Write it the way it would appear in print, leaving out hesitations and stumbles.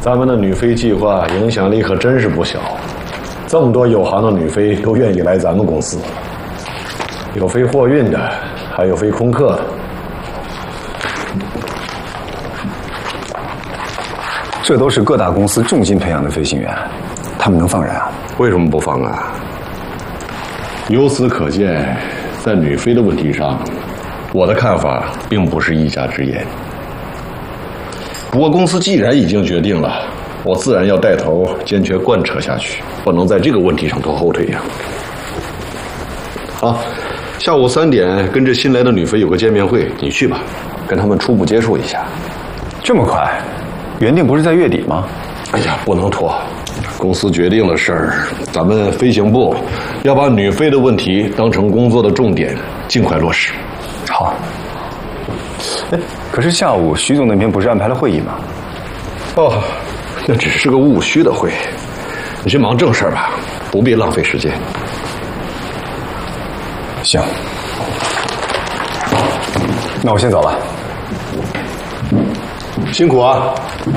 咱们的女飞计划影响力可真是不小，这么多有行的女飞都愿意来咱们公司，有飞货运的，还有飞空客的。 这都是各大公司重金培养的飞行员，他们能放人啊？ 为什么不放啊？由此可见，在女飞的问题上，我的看法并不是一家之言。不过公司既然已经决定了，我自然要带头坚决贯彻下去，不能在这个问题上拖后腿呀。好，下午3点跟着新来的女飞有个见面会，你去吧，跟他们初步接触一下。 这么快？原定不是在月底吗？ 哎呀，不能拖。公司决定的事儿，咱们飞行部要把女飞的问题当成工作的重点，尽快落实。 好。哎，可是下午徐总那边不是安排了会议吗？ 哦，那只是个务虚的会，你去忙正事吧，不必浪费时间。 行，那我先走了。 辛苦啊。